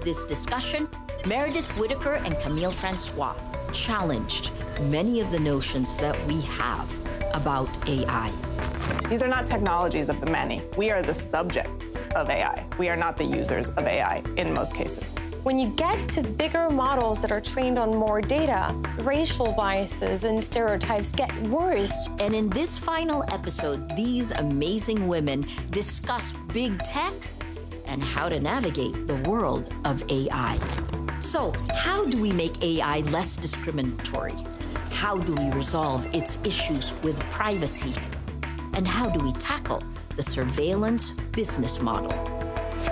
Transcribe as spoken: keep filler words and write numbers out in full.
this discussion, Meredith Whittaker and Camille Francois challenged many of the notions that we have about A I. These are not technologies of the many. We are the subjects of A I. We are not the users of A I in most cases. When you get to bigger models that are trained on more data, racial biases and stereotypes get worse. And in this final episode, these amazing women discuss big tech and how to navigate the world of A I. So, how do we make A I less discriminatory? How do we resolve its issues with privacy? And how do we tackle the surveillance business model?